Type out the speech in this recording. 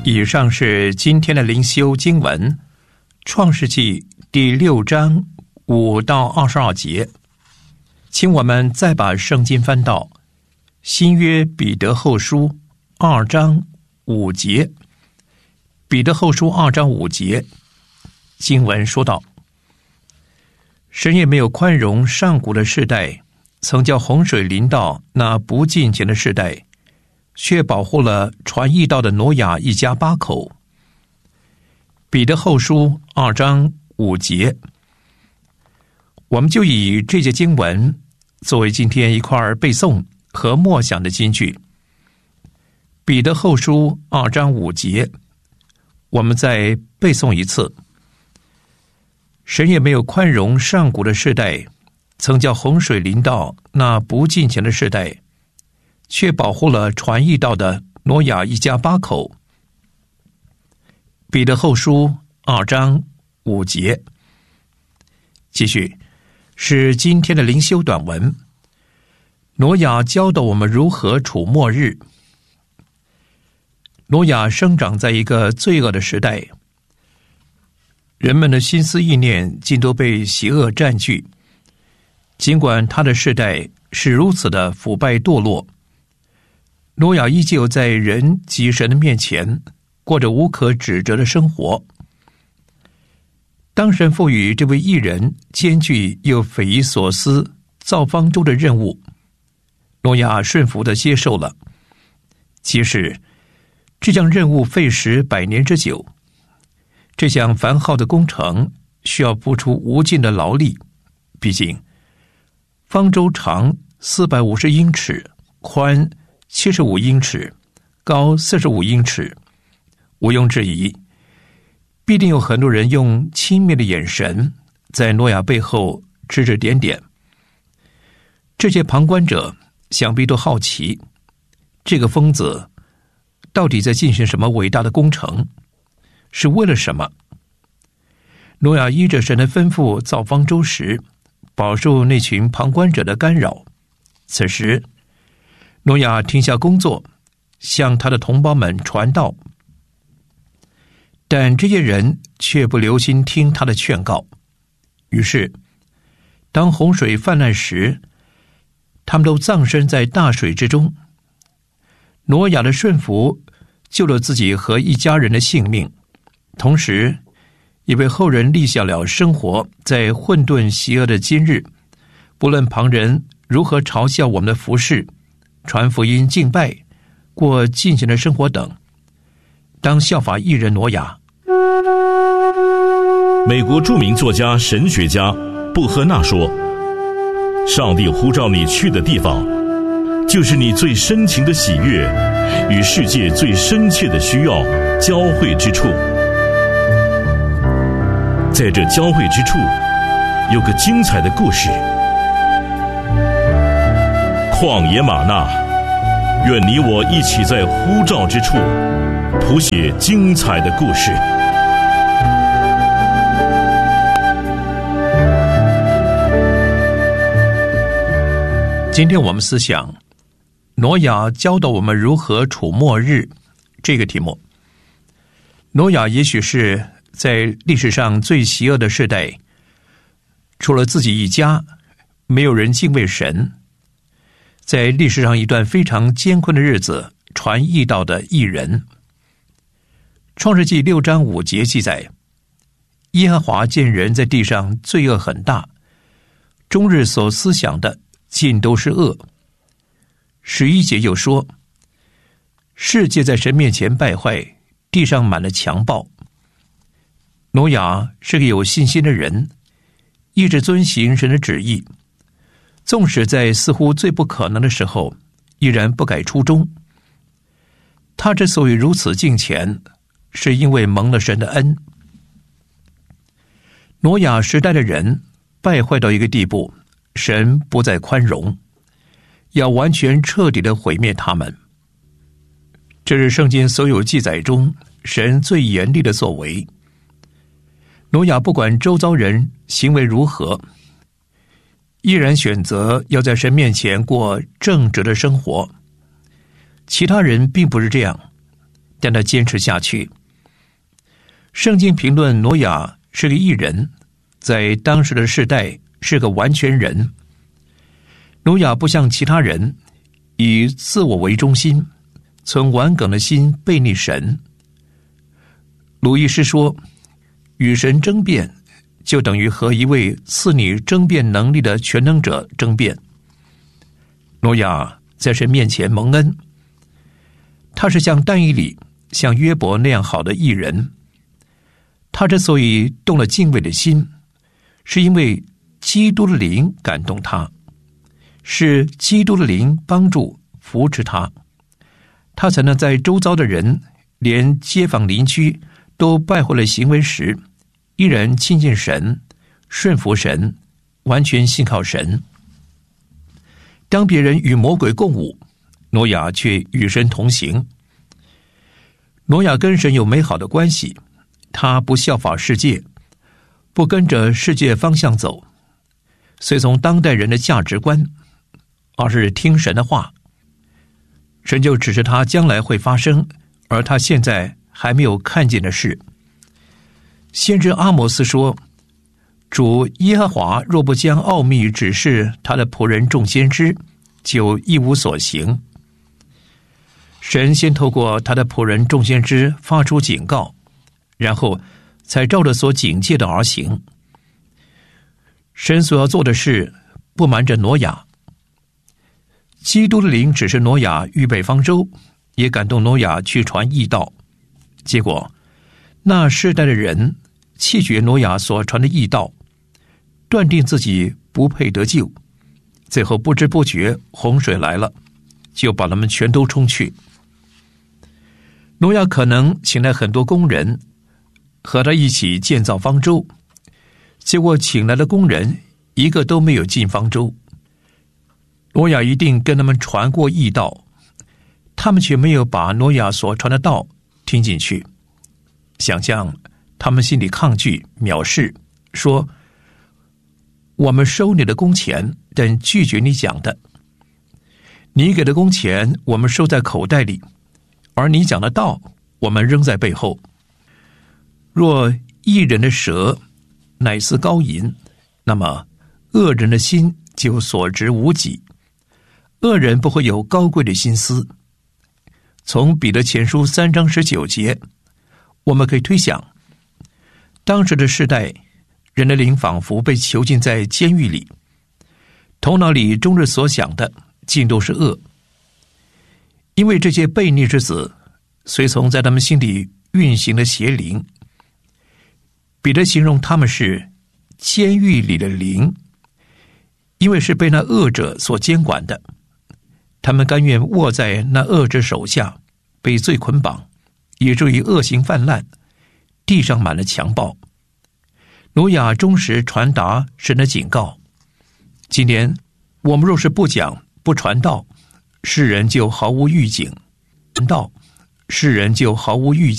以上是今天的灵修经文，创世纪第6章5到22节。请我们再把圣经翻到新约彼得后书2章5节。彼得后书2章5节，经文说道：神也没有宽容上古的世代，曾叫洪水临到那不敬虔的世代，却保护了传义道的挪亚一家8口。彼得后书2章5节，我们就以这节经文作为今天一块背诵和默想的金句。彼得后书2章5节，我们再背诵一次。神也没有宽容上古的世代，曾叫洪水临到那不敬虔的世代，却保护了传义道的挪亚一家8口。彼得后书2章5节。继续是今天的灵修短文。挪亚教导我们如何处末日。挪亚生长在一个罪恶的时代，人们的心思意念尽都被邪恶占据。尽管他的世代是如此的腐败堕落，挪亚依旧在人及神的面前过着无可指责的生活。当神赋予这位义人艰巨又匪夷所思造方舟的任务，挪亚顺服地接受了。其实这项任务费时100年之久，这项繁浩的工程需要付出无尽的劳力。毕竟方舟长450英尺，宽75英尺，高45英尺，毋庸置疑，必定有很多人用轻蔑的眼神在挪亚背后指指点点。这些旁观者想必都好奇，这个疯子到底在进行什么伟大的工程，是为了什么？挪亚依着神的吩咐造方舟时，饱受那群旁观者的干扰。此时挪亚停下工作，向他的同胞们传道，但这些人却不留心听他的劝告。于是当洪水泛滥时，他们都葬身在大水之中。挪亚的顺服救了自己和一家人的性命，同时也为后人立下了生活在混沌邪恶的今日，不论旁人如何嘲笑我们的服事、传福音、敬拜、过敬虔的生活等，当效法义人挪亚。 美国著名作家、神学家布赫纳说，上帝呼召你去的地方，就是你最深情的喜悦与世界最深切的需要交汇之处。在这交汇之处，有个精彩的故事。旷野吗哪，愿你我一起在呼召之处谱写精彩的故事。 今天我们思想挪亚教导我们如何处末日这个题目。挪亚也许是在历史上最邪恶的世代，除了自己一家，没有人敬畏神。在历史上一段非常艰困的日子，传义道的义人。创世纪6章5节记载，耶和华见人在地上罪恶很大，终日所思想的尽都是恶。11节又说，世界在神面前败坏，地上满了强暴。挪亚是个有信心的人，一直遵行神的旨意，纵使在似乎最不可能的时候，依然不改初衷。他之所以如此敬虔，是因为蒙了神的恩。挪亚时代的人败坏到一个地步，神不再宽容，要完全彻底的毁灭他们。这是圣经所有记载中神最严厉的作为。挪亚不管周遭人行为如何，依然选择要在神面前过正直的生活。其他人并不是这样， 但他坚持下去。圣经评论挪亚是个义人，在当时的世代是个完全人。挪亚不像其他人以自我为中心，存顽梗的心背逆神。鲁易斯说，与神争辩就等于和一位赐你争辩能力的全能者争辩。挪亚在神面前蒙恩，他是像但以理、像约伯那样好的义人。他之所以动了敬畏的心，是因为基督的灵感动他，是基督的灵帮助扶持他，他才能在周遭的人，连街坊邻居都败坏了行为时，依然亲近神，顺服神，完全信靠神。当别人与魔鬼共舞，挪亚却与神同行。挪亚跟神有美好的关系，他不效法世界，不跟着世界方向走，随从当代人的价值观，而是听神的话。神就指示他将来会发生，而他现在还没有看见的事。先知阿摩斯说，主耶和华若不将奥秘指示他的仆人众先知，就一无所行。神先透过他的仆人众先知发出警告，然后才照着所警戒的而行。神所要做的事不瞒着挪亚。基督的灵指示挪亚预备方舟，也感动挪亚去传义道。结果那世代的人弃绝挪亚所传的义道，断定自己不配得救，最后不知不觉洪水来了，就把他们全都冲去。挪亚可能请来很多工人和他一起建造方舟，结果请来的工人一个都没有进方舟。挪亚一定跟他们传过义道，他们却没有把挪亚所传的道听进去。想象他们心里抗拒藐视，说，我们收你的工钱，但拒绝你讲的。你给的工钱我们收在口袋里，而你讲的道我们扔在背后。若义人的舌乃似高银，那么恶人的心就所值无几。恶人不会有高贵的心思。从彼得前书3章19节，我们可以推想，当时的世代，人的灵仿佛被囚禁在监狱里，头脑里终日所想的尽都是恶。因为这些悖逆之子随从在他们心里运行的邪灵，彼得形容他们是监狱里的灵，因为是被那恶者所监管的，他们甘愿卧在那恶者手下，被罪捆绑，以至于恶行泛滥，地上满了强暴。挪亚忠实传达神的警告。今天我们若是不讲不传道，世人就毫无预警；传道，世人就毫无预警。